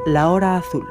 La Hora Azul.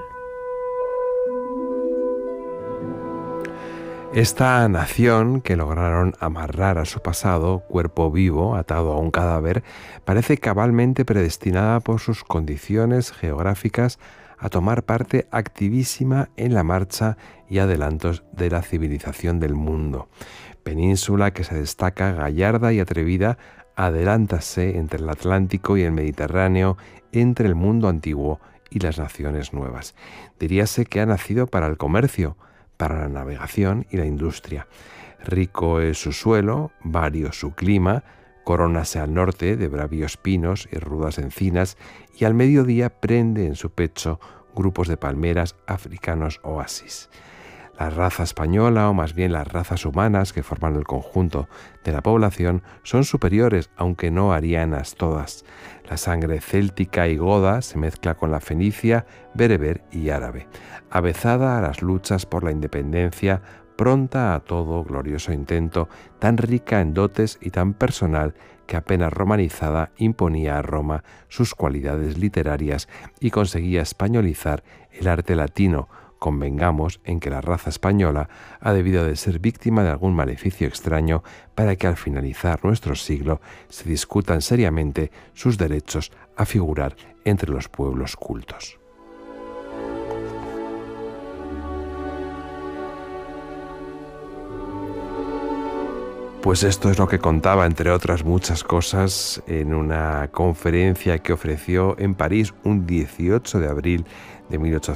Esta nación que lograron amarrar a su pasado, cuerpo vivo atado a un cadáver, parece cabalmente predestinada por sus condiciones geográficas a tomar parte activísima en la marcha y adelantos de la civilización del mundo. Península que se destaca gallarda y atrevida, adelántase entre el Atlántico y el Mediterráneo, entre el mundo antiguo y las naciones nuevas. Diríase que ha nacido para el comercio, para la navegación y la industria. Rico es su suelo, vario su clima, corónase al norte de bravios pinos y rudas encinas, y al mediodía prende en su pecho grupos de palmeras, africanos oasis. La raza española, o más bien las razas humanas que forman el conjunto de la población, son superiores, aunque no arianas todas. La sangre céltica y goda se mezcla con la fenicia, bereber y árabe. Avezada a las luchas por la independencia, pronta a todo glorioso intento, tan rica en dotes y tan personal que apenas romanizada imponía a Roma sus cualidades literarias y conseguía españolizar el arte latino. Convengamos en que la raza española ha debido de ser víctima de algún maleficio extraño para que al finalizar nuestro siglo se discutan seriamente sus derechos a figurar entre los pueblos cultos. Pues esto es lo que contaba, entre otras muchas cosas, en una conferencia que ofreció en París un 18 de abril de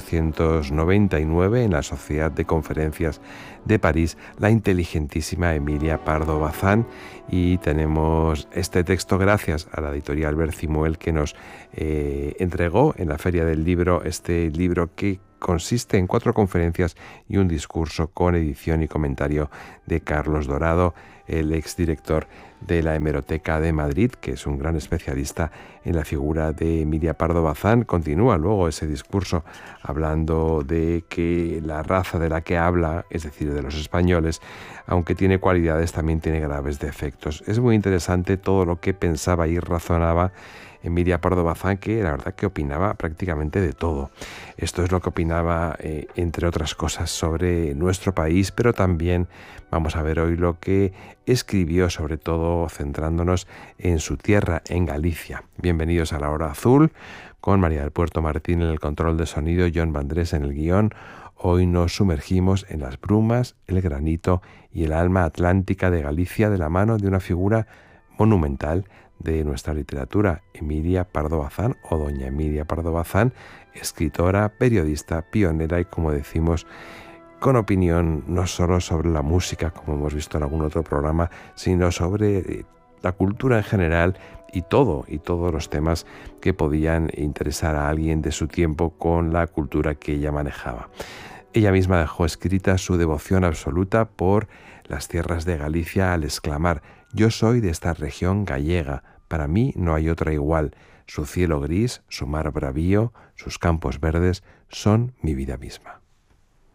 1899 en la Sociedad de Conferencias de París, la inteligentísima Emilia Pardo Bazán. Y tenemos este texto gracias a la editorial Bercimuel, que nos entregó en la Feria del Libro este libro que consiste en 4 conferencias y un discurso con edición y comentario de Carlos Dorado, el exdirector de la Hemeroteca de Madrid, que es un gran especialista en la figura de Emilia Pardo Bazán. Continúa luego ese discurso hablando de que la raza de la que habla, es decir, de los españoles, aunque tiene cualidades, también tiene graves defectos. Es muy interesante todo lo que pensaba y razonaba Emilia Pardo Bazán, que la verdad que opinaba prácticamente de todo. Esto es lo que opinaba, entre otras cosas, sobre nuestro país, pero también vamos a ver hoy lo que escribió, sobre todo centrándonos en su tierra, en Galicia. Bienvenidos a La Hora Azul, con María del Puerto Martín en el control de sonido, John Vandrés en el guión. Hoy nos sumergimos en las brumas, el granito y el alma atlántica de Galicia de la mano de una figura monumental de nuestra literatura, Emilia Pardo Bazán, o doña Emilia Pardo Bazán, escritora, periodista, pionera y, como decimos, con opinión no solo sobre la música, como hemos visto en algún otro programa, sino sobre la cultura en general y todos los temas que podían interesar a alguien de su tiempo con la cultura que ella manejaba. Ella misma dejó escrita su devoción absoluta por las tierras de Galicia al exclamar: «Yo soy de esta región gallega, para mí no hay otra igual. Su cielo gris, su mar bravío, sus campos verdes son mi vida misma».